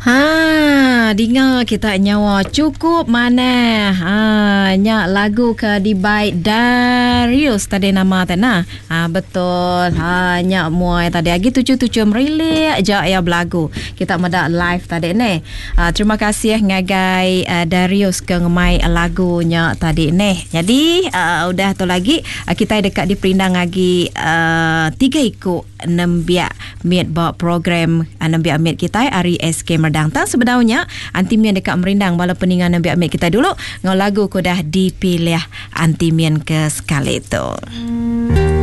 Dengar kita nyawa cukup mana. Nyak lagu ke di baik Darius tadi nama tanah. Betul. Nyak muai tadi lagi tujuh merilik je ya belagu. Kita medak live tadi ni. Terima kasih ngagai Darius ke ngemai lagunya tadi ni. Jadi udah tu lagi kita dekat di perindang lagi 3 ikut nembiak miet bawa program nembiak miet kita hari SK Merdang Tang sebenarnya antimian dekat merindang walaupun peningan nembiak miet kita dulu ngau lagu ko dah dipilih antimian ke sekali tu.